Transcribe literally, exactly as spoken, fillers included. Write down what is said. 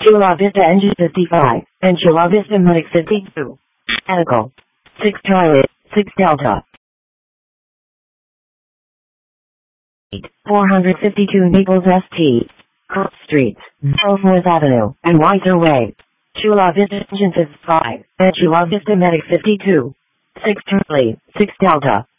Chula Vista Engine fifty-five, and Chula Vista Medic fifty-two. Echo. six Charlie, six Delta. four fifty-two Naples S T. Cross Street, Ellsworth Avenue, and Weiser Way. Chula Vista Engine fifty-five, and Chula Vista Medic fifty-two. six Charlie, six Delta.